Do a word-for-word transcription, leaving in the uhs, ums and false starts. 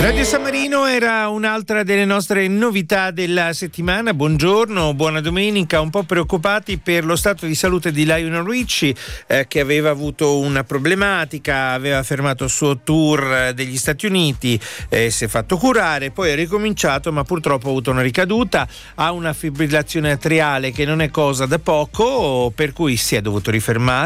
Radio San Marino era un'altra delle nostre novità della settimana. Buongiorno, buona domenica. Un po' preoccupati per lo stato di salute di Lionel Richie, eh, che aveva avuto una problematica, aveva fermato il suo tour degli Stati Uniti, eh, si è fatto curare, poi è ricominciato, ma purtroppo ha avuto una ricaduta, ha una fibrillazione atriale che non è cosa da poco, per cui si è dovuto rifermare.